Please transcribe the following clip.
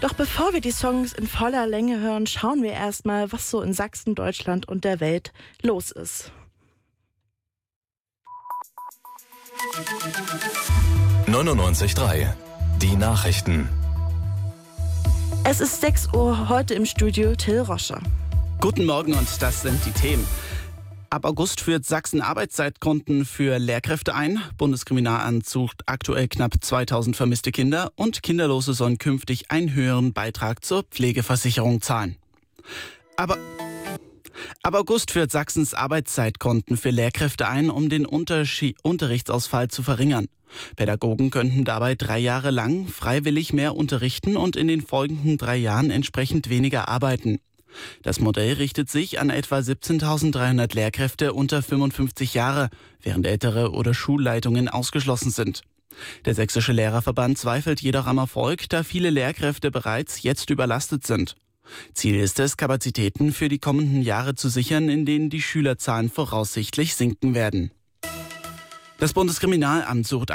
Doch bevor wir die Songs in voller Länge hören, schauen wir erstmal, was so in Sachsen, Deutschland und der Welt los ist. 99.3 Die Nachrichten. Es ist 6 Uhr, heute im Studio Till Roscher. Guten Morgen und das sind die Themen. Ab August führt Sachsen Arbeitszeitkonten für Lehrkräfte ein. Bundeskriminalamt sucht aktuell knapp 2000 vermisste Kinder und Kinderlose sollen künftig einen höheren Beitrag zur Pflegeversicherung zahlen. Ab August führt Sachsens Arbeitszeitkonten für Lehrkräfte ein, um den Unterrichtsausfall zu verringern. Pädagogen könnten dabei 3 Jahre lang freiwillig mehr unterrichten und in den folgenden 3 Jahren entsprechend weniger arbeiten. Das Modell richtet sich an etwa 17.300 Lehrkräfte unter 55 Jahre, während Ältere oder Schulleitungen ausgeschlossen sind. Der Sächsische Lehrerverband zweifelt jedoch am Erfolg, da viele Lehrkräfte bereits jetzt überlastet sind. Ziel ist es, Kapazitäten für die kommenden Jahre zu sichern, in denen die Schülerzahlen voraussichtlich sinken werden. Das Bundeskriminalamt sucht